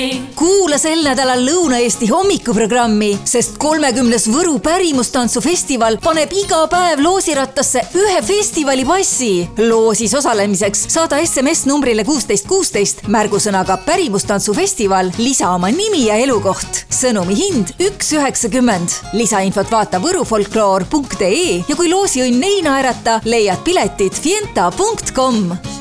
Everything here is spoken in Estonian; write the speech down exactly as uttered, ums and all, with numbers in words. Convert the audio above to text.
Kuula sel nädalal Lõuna-Eesti hommikuprogrammi, sest kolmekümnes Võru pärimustantsufestival paneb iga päev loosirattasse ühe festivali passi. Loosis osalemiseks saada S M S numbrile kuusteist kuusteist märgusõnaga pärimustantsufestival, lisa oma nimi ja elukoht. Sõnumi hind üks üheksakümmend. Lisainfot vaata võrufolkloor punkt ee ja kui loosiõnn ei naerata, leiad piletid fienta punkt com.